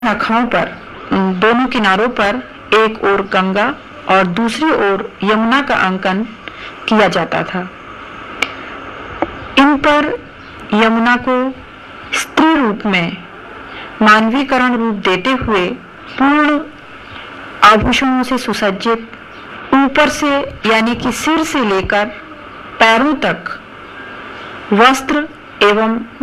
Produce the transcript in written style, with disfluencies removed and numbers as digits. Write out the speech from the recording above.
शाखाओं पर दोनों किनारों पर एक ओर गंगा और दूसरी ओर यमुना का अंकन किया जाता था। इन पर यमुना को स्त्री रूप में मानवीकरण रूप देते हुए पूर्ण आभूषणों से सुसज्जित, ऊपर से यानी कि सिर से लेकर पैरों तक वस्त्र एवं